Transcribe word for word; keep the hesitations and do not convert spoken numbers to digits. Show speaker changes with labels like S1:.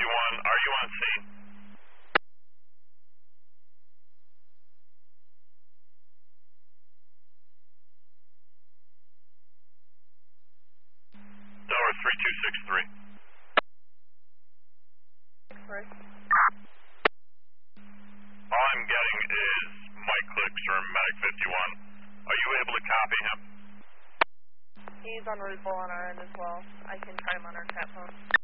S1: fifty-one, are you on scene? Tower three two six three.
S2: First.
S1: All I'm getting is Mike Clicks from Medic fifty-one. Are you able to copy him?
S2: He's on route on our end as well. I can try him on our cat phone.